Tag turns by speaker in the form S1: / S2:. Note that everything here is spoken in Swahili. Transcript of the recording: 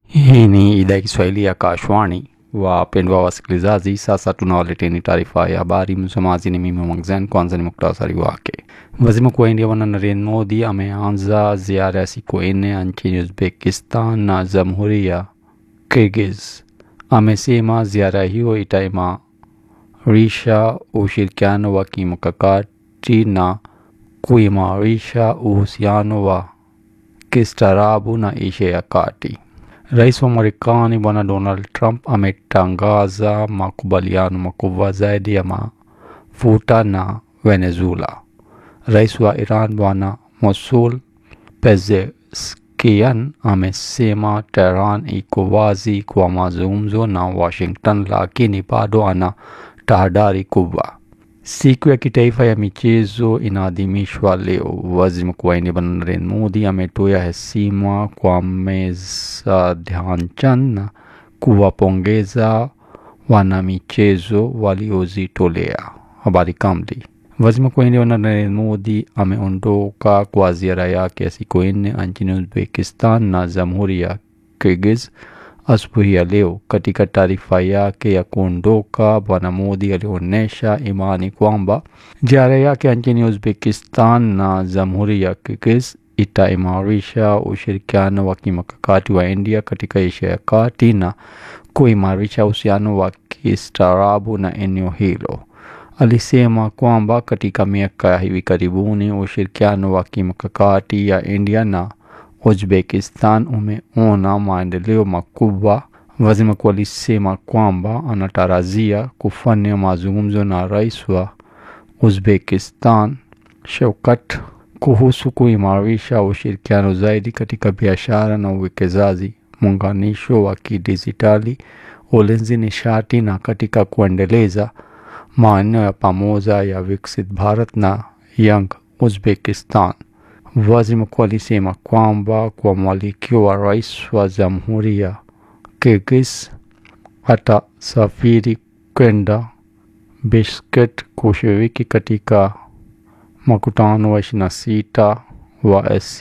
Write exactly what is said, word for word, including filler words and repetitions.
S1: Hii ni idhaa ya Kiswahili ya Kashwani. Wapendwa wasikilizaji, sasa tunawaleteni taarifa ya habari. Msomaji ni mimi Mwangzen. Kwanza ni muktasari wake. Waziri Mkuu wa India Bwana Narendra Modi ameanza ziara ya siku nne nchini Uzbekistan na Jamhuri ya Kyrgyz. Amesema ziara hiyo itaimarisha ushirikiano wa kimkakati na kuimarisha uhusiano wa kistaarabu na Asia ya Kati. Rais wa Marekani Bwana Donald Trump ametangaza makubaliano makubwa zaidi ya mafuta na Venezuela. Rais wa Iran Bwana Mosul Pezeshkian amesema Tehran iko wazi kwa mazungumzo na Washington, lakini bado ana tahadhari kubwa. Siku ya kitaifa ya michezo inaadhimishwa leo. Waziri Mkuu wa India Bwana Narendra Modi ametoa heshima kwa Meza Dhyanchandani na kuwapongeza wanamichezo waliojitolea. Habari kamili. Waziri Mkuu wa India Bwana Narendra Modi ameondoka kwa ziara yake ya siku nne nchini Uzbekistan na Jamhuri ya Kyrgyz asubuhi ya leo. Katika taarifa yake ya kuondoka, Bwana Modi alionyesha imani kwamba ziara yake nchini Uzbekistan na Jamhuri ya Kyrgyz itaimarisha ushirikiano wa kimkakati wa India katika Asia ya Kati na kuimarisha uhusiano wa kistaarabu na eneo hilo. Alisema kwamba katika miaka ya hivi karibuni ushirikiano wa kimkakati ya India na Uzbekistan umeona maendeleo makubwa. Waziri Mkuu alisema kwamba anatarajia kufanya mazungumzo na rais wa Uzbekistan Shavkat kuhusu kuimarisha ushirikiano zaidi katika biashara na uwekezaji, muunganisho wa kidijitali, ulinzi, nishati na katika kuendeleza maeneo ya pamoja ya Viksit Bharat na Young Uzbekistan. Waziri Mkuu alisema kwamba kwa mwalikio wa rais wa Jamhuri ya Kyrgyz atasafiri kwenda Bishkek kushiriki katika mkutano wa ishirini na sita wa